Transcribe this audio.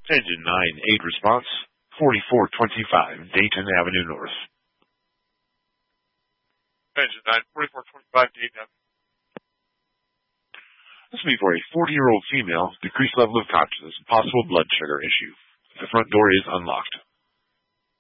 Engine 9-8 response, 4425 Dayton Avenue North. Engine 9, 4425 Dayton Avenue. This will be for a 40-year-old female, decreased level of consciousness, and possible blood sugar issue. The front door is unlocked.